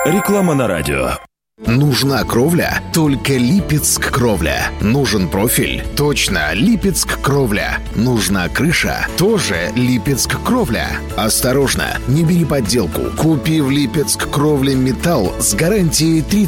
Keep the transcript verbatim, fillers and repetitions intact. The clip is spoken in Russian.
Реклама на радио. Нужна кровля? Только Липецк Кровля. Нужен профиль? Точно, Липецк Кровля. Нужна крыша? Тоже Липецк Кровля. Осторожно, не бери подделку. Купи в Липецк Кровля металл с гарантией тридцать